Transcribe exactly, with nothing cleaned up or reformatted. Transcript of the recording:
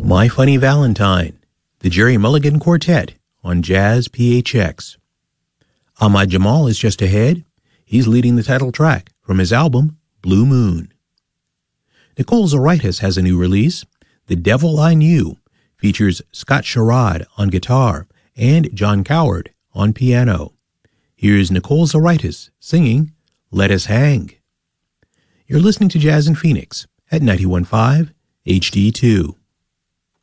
My Funny Valentine, the Jerry Mulligan Quartet on Jazz P H X. Ahmad Jamal is just ahead. He's leading the title track from his album, Blue Moon. Nicole Zaritis has a new release. The Devil I Knew features Scott Sherrod on guitar and John Coward on piano. Here's Nicole Zaritis singing Let Us Hang. You're listening to Jazz in Phoenix at ninety-one point five H D two.